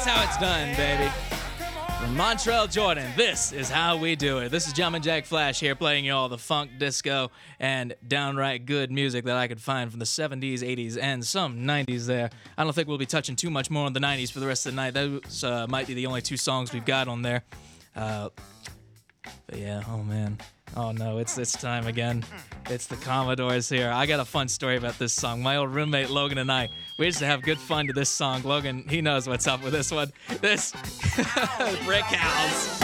That's how it's done, baby. From Montreal, Jordan, this is how we do it. This is Jumpin' Jack Flash here playing you all the funk, disco, and downright good music that I could find from the 70s, 80s, and some 90s there. I don't think we'll be touching too much more on the 90s for the rest of the night. Those might be the only two songs we've got on there. But yeah, oh man. Oh no, it's time again. It's the Commodores here. I got a fun story about this song. My old roommate Logan and I, we used to have good fun to this song. Logan, he knows what's up with this one. This Brick House.